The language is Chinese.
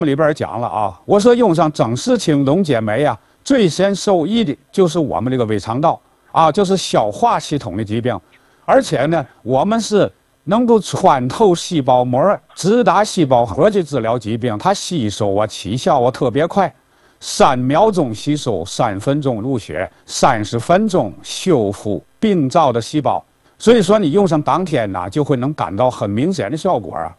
里边讲了啊，我说用上正式青龙解酶啊，最先受益的就是我们这个胃肠道啊，就是消化系统的疾病，而且呢，我们是能够穿透细胞膜、直达细胞核去治疗疾病，它吸收啊、起效啊特别快，3秒钟吸收，3分钟入血，30分钟修复病灶的细胞。所以说，你用上当天呢，就会能感到很明显的效果啊。